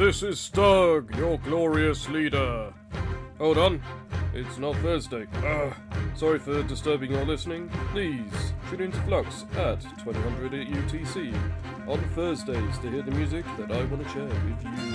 This is Stug, your glorious leader. Hold on, it's not Thursday. Sorry for disturbing your listening. Please tune into Flux at 2000 UTC on Thursdays to hear the music that I want to share with you.